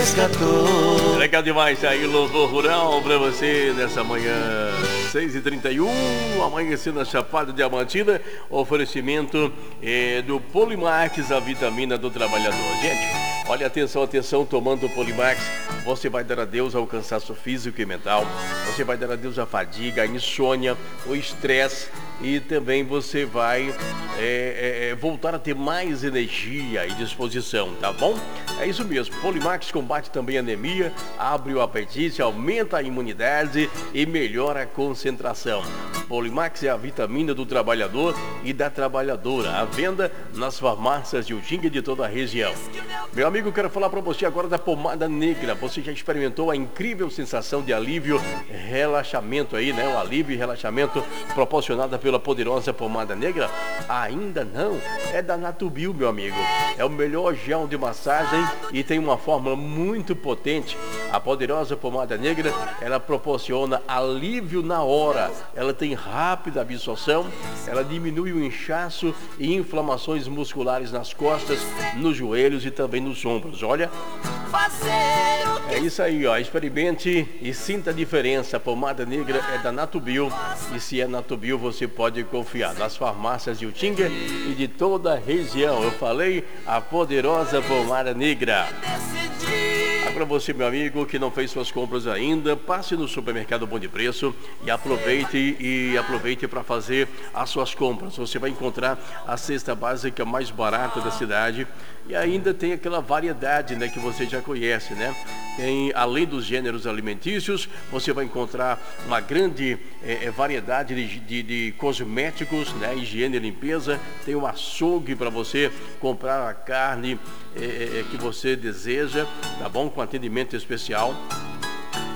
resgatou. Legal demais aí, louvor rural pra você nessa manhã 6h31, amanhecendo na Chapada Diamantina. Oferecimento do Polimax, a vitamina do trabalhador. Gente, olha, atenção, atenção, tomando o Polimax, você vai dar adeus ao cansaço físico e mental, você vai dar adeus à fadiga, à insônia, o estresse, e também você vai voltar a ter mais energia e disposição, tá bom? É isso mesmo, Polimax combate também a anemia, abre o apetite, aumenta a imunidade e melhora a concentração. Polimax é a vitamina do trabalhador e da trabalhadora, à venda nas farmácias de Utinga e de toda a região. Meu amigo, quero falar para você agora da pomada negra. Você já experimentou a incrível sensação de alívio, relaxamento aí, né? O alívio e relaxamento proporcionada pela poderosa pomada negra? Ainda não? É da Natubio, meu amigo. É o melhor gel de massagem e tem uma fórmula muito potente. A poderosa pomada negra, ela proporciona alívio na hora. Ela tem rápida absorção, ela diminui o inchaço e inflamações musculares nas costas, nos joelhos e também nos ombros. Olha, é isso aí, ó. Experimente e sinta a diferença. A pomada negra é da Natubio e se é Natubio você pode confiar nas farmácias de Utinga e de toda a região. Eu falei, a poderosa pomada negra. Para você, meu amigo, que não fez suas compras ainda, passe no supermercado Bom de Preço e aproveite para fazer as suas compras. Você vai encontrar a cesta básica mais barata da cidade e ainda tem aquela variedade, né, que você já conhece, né? Tem, além dos gêneros alimentícios, você vai encontrar uma grande variedade de cosméticos, né, higiene e limpeza. Tem um açougue para você comprar a carne que você deseja, tá bom? Com atendimento especial.